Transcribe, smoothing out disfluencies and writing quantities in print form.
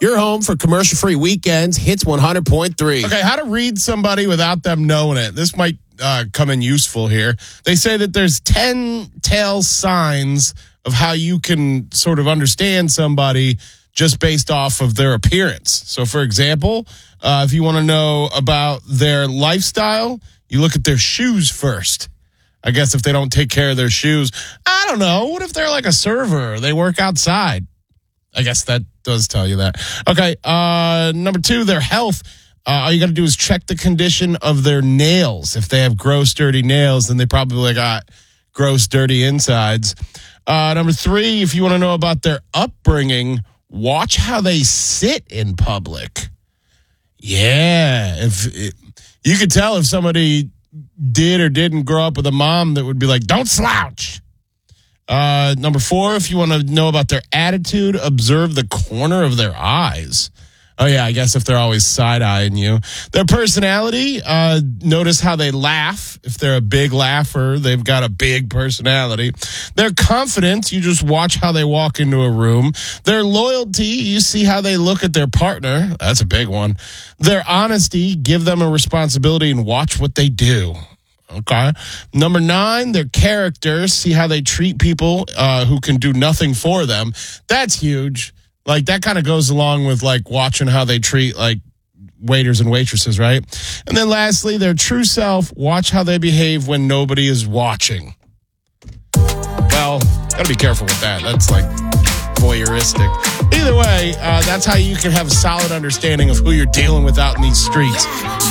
Your home for commercial-free weekends, Hits 100.3. Okay, how to read somebody without them knowing it. This might come in useful here. They say that there's 10 tell signs of how you can sort of understand somebody just based off of their appearance. So, for example, if you want to know about their lifestyle, you look at their shoes first. I guess if they don't take care of their shoes, I don't know. What if they're like a server? They work outside. I guess that does tell you that. Okay, number 2, their health. All you got to do is check the condition of their nails. If they have gross, dirty nails, then they probably got gross, dirty insides. Number 3, if you want to know about their upbringing, watch how they sit in public. Yeah, you could tell if somebody did or didn't grow up with a mom that would be like, don't slouch. Number 4, if you want to know about their attitude, observe the corner of their eyes. Oh, yeah, I guess if they're always side-eyeing you. Their personality, notice how they laugh. If they're a big laugher, they've got a big personality. Their confidence, you just watch how they walk into a room. Their loyalty, you see how they look at their partner. That's a big one. Their honesty, give them a responsibility and watch what they do. Okay. Number 9, their character, see how they treat people who can do nothing for them. That's huge. Like, that kind of goes along with, like, watching how they treat, like, waiters and waitresses, right? And then lastly, their true self, watch how they behave when nobody is watching. Well, gotta be careful with that. That's, like, voyeuristic. Either way, that's how you can have a solid understanding of who you're dealing with out in these streets.